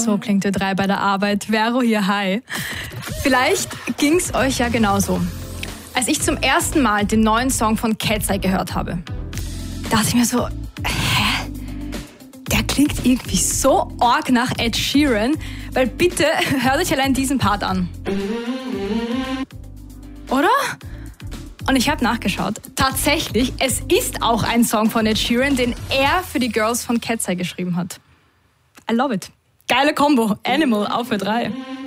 So klingt Ö3 bei der Arbeit. Vero hier, hi. Vielleicht ging's euch ja genauso. Als ich zum ersten Mal den neuen Song von Cat's Eye gehört habe, dachte ich mir so, der klingt irgendwie so arg nach Ed Sheeran, weil bitte hört euch allein diesen Part an. Oder? Und ich habe nachgeschaut. Tatsächlich, es ist auch ein Song von Ed Sheeran, den er für die Girls von Cat's Eye geschrieben hat. I love it. Geile Combo. Animal auf Ö3.